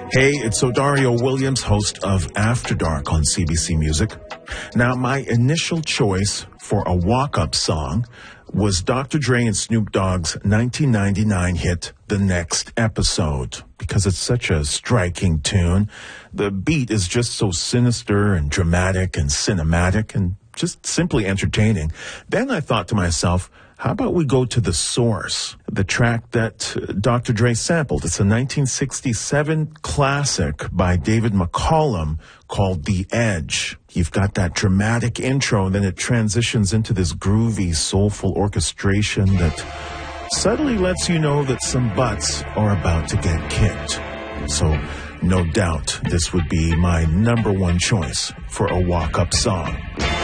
Hey, it's Odario Williams, host of After Dark on CBC Music. Now, my initial choice for a walk-up song was Dr. Dre and Snoop Dogg's 1999 hit, The Next Episode, because it's such a striking tune. The beat is just so sinister and dramatic and cinematic and just simply entertaining. Then I thought to myself, how about we go to The Source, the track that Dr. Dre sampled? It's a 1967 classic by David McCollum called The Edge. You've got that dramatic intro, and then it transitions into this groovy, soulful orchestration that subtly lets you know that some butts are about to get kicked. So, no doubt, this would be my number one choice for a walk-up song.